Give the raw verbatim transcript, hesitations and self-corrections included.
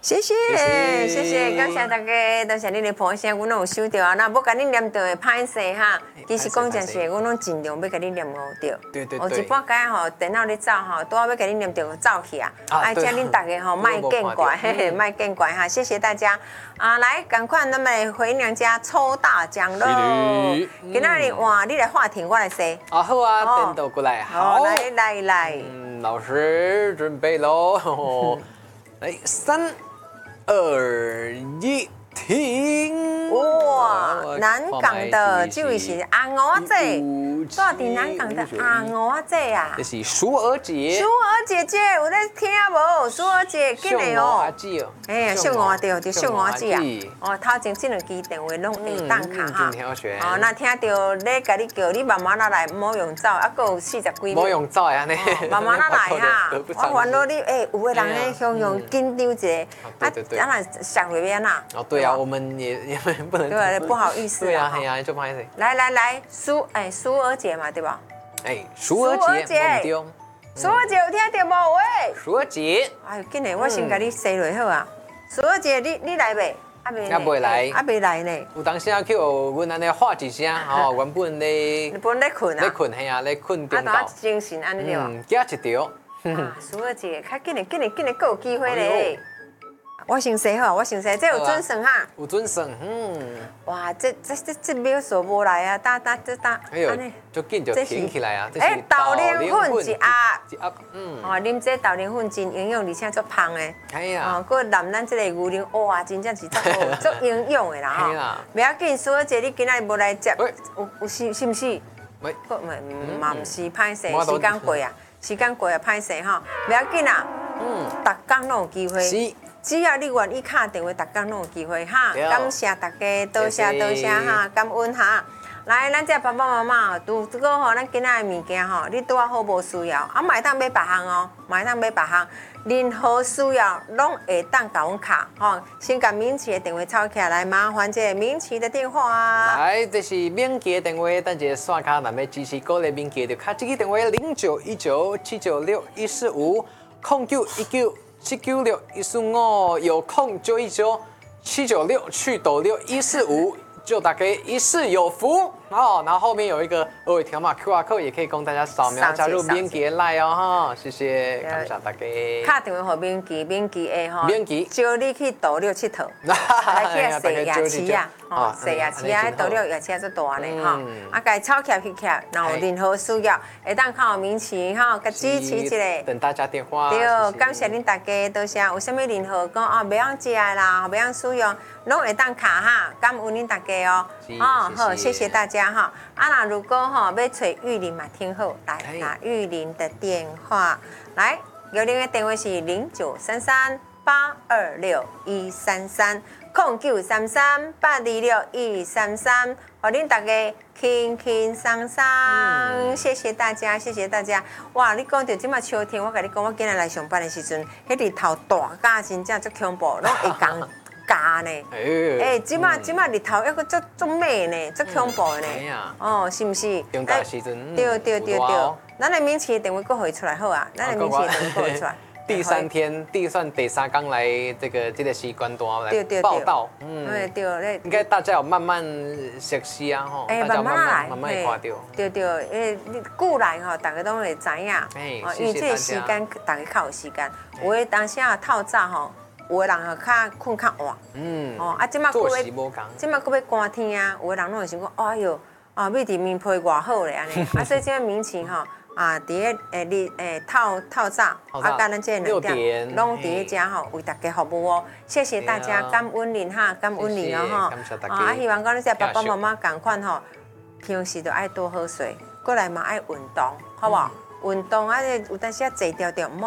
谢谢谢谢，感谢大家，多谢你的捧声，我拢有收到啊。那要甲你念到的歹势哈，其实讲真实，我拢尽量要甲你念好着。 对对对。 哦，一半间吼，电脑咧走吼，拄好要甲你念着走去啊。啊，请恁大家吼，卖见怪，嘿嘿，卖见怪哈，谢谢大家。啊，来，赶快咱们回娘家抽大奖喽！今仔日哇，你来话题，我来说。 啊好啊，电脑过来。好， 来来来。 嗯，老师准备喽。来，三。二一停！ 哇，南港的这位是阿五仔，住伫南港的阿五仔啊， 这是淑儿姐。 淑儿姐姐，有在听无？淑儿姐，紧来哦！哎呀，秀娥对，就秀娥姐啊！哦，头前这两支电话拢会当卡哈。哦，那听到咧，甲你叫你慢慢仔来，莫用走，啊，佫有四十几秒。 莫用走呀，你慢慢仔来哈。我烦恼你，哎，有个人咧，想用紧张一下，啊，当然下回要哪？ 哦，对啊，我们也也不能。 对，不好意思。 对啊，哎呀，就不好意思。 来来来，淑哎，淑儿姐嘛，对吧？ 哎，淑儿姐， 淑儿姐有听到无？喂， 淑儿姐， 哎，紧嘞，我先甲你说落好啊。淑儿姐，你你来未？ 啊未？啊未来， 啊未来呢？ 有当时啊，叫阮安尼喊一声，吼，原本咧， 原本咧困啊， 咧困嘿啊，咧困中昼。啊，精神安尼对吧？ 嗯，加一条。 啊，淑儿姐，较紧嘞，紧嘞，紧嘞，佫有机会咧。我先说好，我先说，这有准算哈。 有准算，嗯。 哇，这这这这秒数无来啊，打打这打， 哎呦，就紧就挺起来啊。 哎，豆奶粉一盒， 一盒，嗯。 哦，啉这豆奶粉真营养，而且足芳的。 哎呀。 哦，佮淋咱这个牛奶，哇，真正是足好，足营养的啦哈。 哎呀。 不要紧，淑儿姐，你今仔无来接，有有是是毋是？ 喂。 唔唔嘛唔是歹势，时间过啊，时间过啊歹势哈。不要紧啦，嗯，逐工拢有机会。是。只要你愿意打电话，逐工拢有机会哈。感谢大家，多谢多谢哈，感恩哈。来，咱这爸爸妈妈，如果吼，咱今仔的物件吼，你拄啊好无需要，啊，买当买别项哦，买当买别项，任何需要拢会当甲阮卡吼。先甲明奇的电话抄起来，来麻烦这明奇的电话。 来，这是明奇的电话，等一下刷卡，若要支持鼓励明奇，就卡这个电话零九一九七九六一四五空九一九。七九六一四五有空九一九七九六去斗六一四五，就大家一世有福哦。然后后面有一个二维条码 Q R code， 也可以供大家扫描加入免记的 Line 哦哈。谢谢，感谢大家。 打电话给免记，免记的吼， 免记招你去斗六佚佗，来去踅夜市啊，哦，踅夜市啊，斗六夜市最大呢哈。啊，该抄起去起，然后任何需要，会当靠明奇哈，甲支持一下。 等大家电话。 对，感谢恁大家，多谢。有啥物任何讲啊，袂用食的啦，袂用使用，拢会当卡哈，感恩恁大家哦。哦，好，谢谢大家哈。啊，那如果哈要找玉林嘛，听好，来拿玉林的电话，来，玉林的电话是零九三三八二六一三三，空九三三八二六一三三，互恁大家轻轻松松，嗯、谢谢大家，谢谢大家。哇，你讲到即马秋天，我甲你讲，我今日来上班的时阵，迄日头大甲真正足恐怖，拢会讲。加呢？哎，即马即马日头一个足足美呢，足恐怖的呢。哦，是毋是？ 重大时阵。 对对对对，咱的明奇电话过回出来好啊，咱的明奇电话过回出来。 第三天，第算第三刚来这个这个时间段来报道， 嗯，对对， 应该大家有慢慢熟悉啊吼， 哎，慢慢来， 慢慢看到。 对对，诶，你久来吼，大家都会知影， 哎， 因为这个时间大家较有时间，有的当时啊透早吼。有的人吼较困较晚，嗯，哦，啊，即马佫要，即马佫要寒天啊，有的人拢会想讲，哎哟，啊，要伫面皮偌好咧安尼，啊，所以即个明星吼，啊，伫个诶日诶透透早，啊，甲咱即个两点，拢伫个遮吼为大家服务哦，谢谢大家，感恩您哈，感恩您哦吼，啊，希望讲你这爸爸妈妈共款吼，平时都爱多喝水，过来嘛爱运动，好不好？运动啊，有当时啊坐条条唔好。